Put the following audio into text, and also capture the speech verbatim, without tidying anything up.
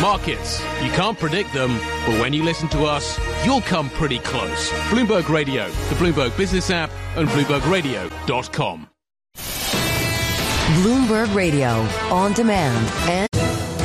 Markets, you can't predict them, but when you listen to us, you'll come pretty close. Bloomberg Radio, the Bloomberg Business app, and bloomberg radio dot com. Bloomberg Radio, on demand and